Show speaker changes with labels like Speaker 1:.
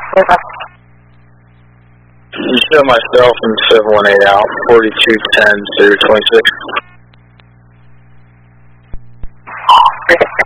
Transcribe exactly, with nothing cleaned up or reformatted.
Speaker 1: You show myself and seven one eight out, forty-two ten through twenty-six.